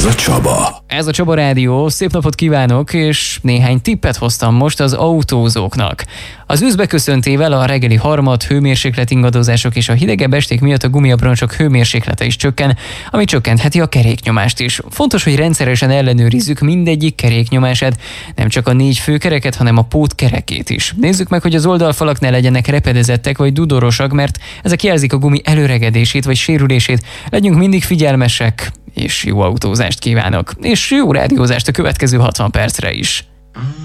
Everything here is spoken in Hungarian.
a Csaba. Ez a Csaba Rádió, szép napot kívánok, és néhány tippet hoztam most az autózóknak. Az ősz beköszöntével a reggeli harmad, hőmérséklet ingadozások és a hidegebb esték miatt a gumiabroncsok hőmérséklete is csökken, ami csökkentheti a keréknyomást is. Fontos, hogy rendszeresen ellenőrizzük mindegyik keréknyomását, nem csak a 4 főkereket, hanem a pótkerekét is. Nézzük meg, hogy az oldalfalak ne legyenek repedezettek vagy dudorosak, mert ezek jelzik a gumi előregedését vagy sérülését. Legyünk mindig figyelmesek, és jó autózást kívánok, és jó rádiózást a következő 60 percre is.